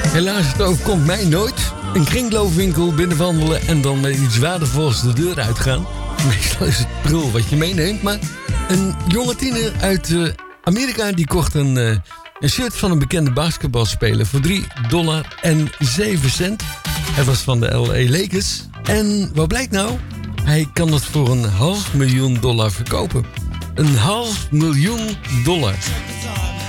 Helaas, het overkomt mij nooit. Een kringloopwinkel binnenwandelen en dan met iets waardevols de deur uitgaan. Meestal is het prul wat je meeneemt, maar een jonge tiener uit Amerika die kocht een shirt van een bekende basketbalspeler voor $3.07. Het was van de LA Lakers. En wat blijkt nou? Hij kan het voor $500.000 verkopen. $500.000.